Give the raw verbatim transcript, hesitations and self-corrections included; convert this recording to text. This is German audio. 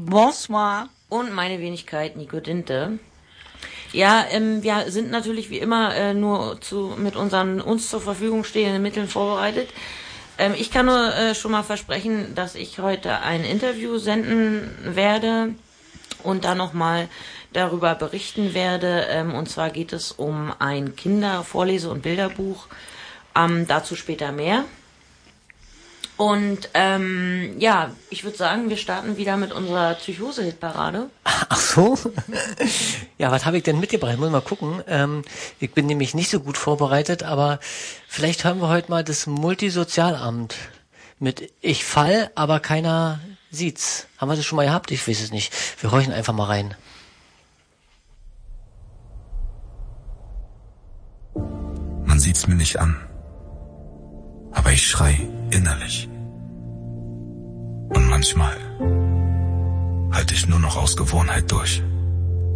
Bonsoir. Und meine Wenigkeit, Nico Dinte. Ja, ähm, wir sind natürlich wie immer äh, nur zu, mit unseren uns zur Verfügung stehenden Mitteln vorbereitet. Ähm, ich kann nur äh, schon mal versprechen, dass ich heute ein Interview senden werde und dann nochmal darüber berichten werde. Ähm, und zwar geht es um ein Kindervorlese- und Bilderbuch. Ähm, dazu später mehr. Und ähm, ja, ich würde sagen, wir starten wieder mit unserer Psychose-Hitparade. Ach so? Ja, was habe ich denn mitgebracht? Ich muss mal gucken. Ähm, ich bin nämlich nicht so gut vorbereitet, aber vielleicht hören wir heute mal das Multisozialamt mit Ich fall, aber keiner sieht's. Haben wir das schon mal gehabt? Ich weiß es nicht. Wir horchen einfach mal rein. Man sieht's mir nicht an, aber ich schrei innerlich. Und manchmal halte ich nur noch aus Gewohnheit durch.